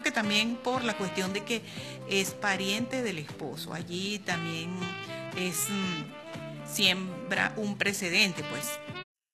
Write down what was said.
que también por la cuestión de que es pariente del esposo. Allí también es siembra un precedente, pues